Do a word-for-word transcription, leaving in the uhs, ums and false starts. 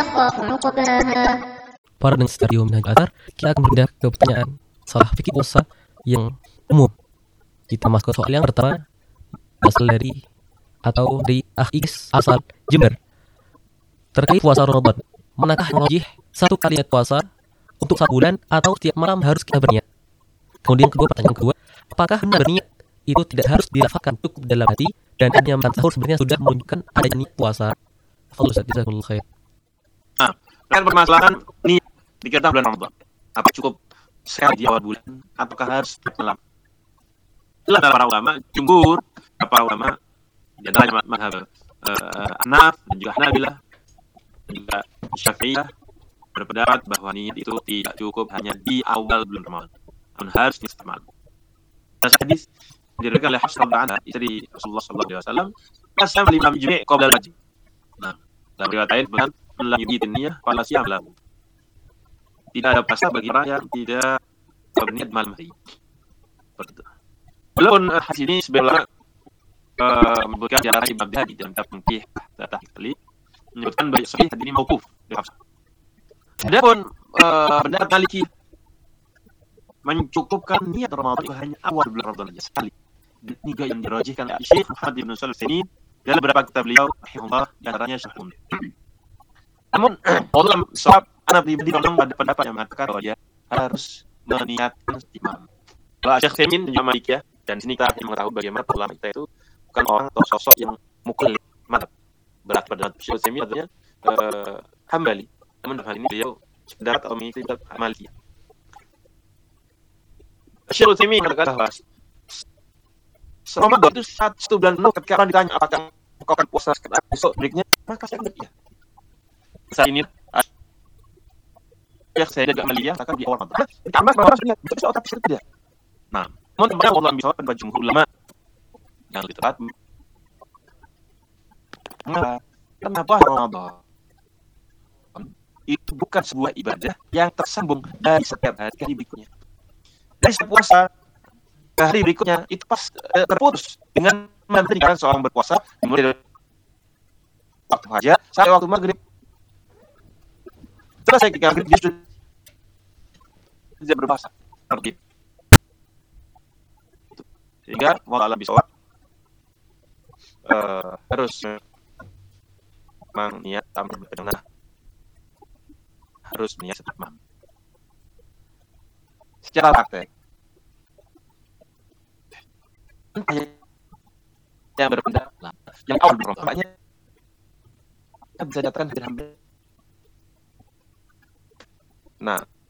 Para pendengar stereo Minhaj Athar, kita akan pindah ke pertanyaan salah fikih puasa yang umum. Kita masuk ke soal yang pertama, asal dari atau dari Ahis asal Jember. Terkait puasa Ramadan, manakah yang rajih satu kali niat puasa untuk satu bulan atau setiap malam harus kita berniat? Kemudian kedua, pertanyaan kedua, apakah benar berniat itu tidak harus dilafalkan, cukup dalam hati dan hanya makan sahur sebenarnya sudah menunjukkan adanya niat puasa? Fadhil Ustaz, jazakumullah khair. Nah, kan permasalahan niat dikira bulan Ramadan. Apa cukup sekali di awal bulan ataukah harus setiap malam? Itulah para ulama, jumhur para ulama di antaranya mazhab uh, Hanaf dan juga Hanabilah dan juga Syafi'iyah berpendapat bahwa niat itu tidak cukup hanya di awal bulan Ramadan, namun harus di setiap malam. Ada hadis diriwayatkan oleh Hafsah radhiyallahu anha istri Rasulullah sallallahu alaihi wasallam, "Qasam lima jami' qabla al-fajr." Nah, dalam riwayat lain bukan la yubitin niyah fala siyam lahu. Tidak ada puasa bagi orang yang tidak berniat malam hari. Seperti itu. Walaupun uh, hadis ini sebenarnya uh, menyebutkan di antara Imam Bihadi dalam kitab Muqih Tahqiq Khalil menyebutkan banyak sahih hadis ini mauquf dari Hafsah. Adapun uh, pendapat Maliki mencukupkan niat Ramadan itu hanya awal bulan Ramadan saja sekali. Dan ini juga yang dirajihkan oleh Syekh Muhammad bin Shalih Al-Utsaimin dalam beberapa kitab beliau rahimahullah di antaranya Syarh Ummul. Namun dalam sahab anak pribadi memang ada pendapat yang mengatakan bahwa dia harus meniatkan iman. Kalau Syekh Utsaimin dan Maliki ya, dan sini kita harus mengetahui bagaimana ulama kita itu bukan orang atau sosok yang mukul mantap berat pada Syekh Utsaimin artinya uh, Hambali. Namun dalam hal ini beliau sekedar atau mengikuti Maliki. Syekh Utsaimin mengatakan bahwa Ramadan itu satu bulan penuh ketika orang ditanya apakah engkau akan puasa sekedar besok berikutnya, maka saya akan berkata saat ini ya saya juga melihat akan di awal Ramadan ditambah bahwa orang itu bisa otak tidak. Nah, teman-teman Allah bisa pada jumhur ulama yang lebih tepat. Mengapa? Kenapa Ramadan itu bukan sebuah ibadah yang tersambung dari setiap hari berikutnya. Dari puasa ke hari berikutnya itu pas eh, terputus dengan menentukan seorang berpuasa mulai dari waktu fajar sampai waktu maghrib. Selesai ketika maghrib dia sudah tidak berpuasa. Seperti itu. Sehingga wallah bisawab uh, harus memang niat tamat benar harus niat setiap malam. Secara praktek yang berpendapat yang awal berpendapat bisa dikatakan hampir. Nah,